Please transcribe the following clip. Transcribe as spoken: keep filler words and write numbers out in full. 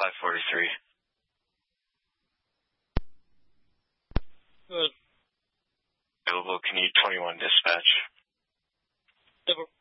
five forty-three. Good. Available, can you twenty-one dispatch? Never.